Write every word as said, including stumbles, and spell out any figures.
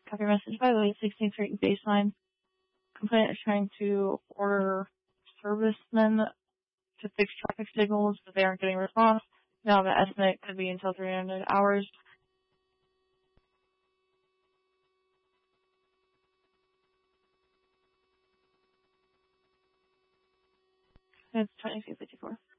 Copy your message. By the way, sixteenth Street baseline. Complainant is trying to order servicemen to fix traffic signals, but they aren't getting a response. Now the estimate could be until three hundred hours. It's twenty-two fifty-four.